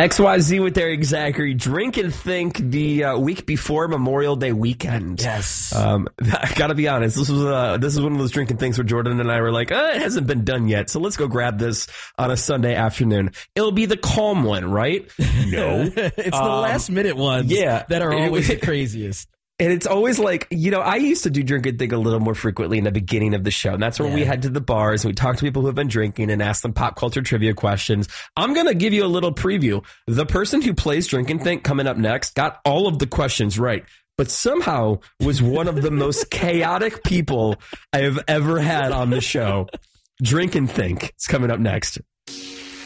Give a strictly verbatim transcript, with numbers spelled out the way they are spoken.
X Y Z with Eric Zachary. Drink and Think the uh, week before Memorial Day weekend. Yes. Um, I gotta be honest. This was uh, this is one of those Drink and Thinks where Jordan and I were like, uh, it hasn't been done yet, so let's go grab this on a Sunday afternoon. It'll be the calm one, right? No, it's um, the last minute ones. Yeah, that are always the craziest. And it's always like, you know, I used to do Drink and Think a little more frequently in the beginning of the show. And that's where yeah. we head to the bars and we talk to people who have been drinking and ask them pop culture trivia questions. I'm going to give you a little preview. The person who plays Drink and Think coming up next got all of the questions right, but somehow was one of the most chaotic people I have ever had on the show. Drink and Think. It's coming up next.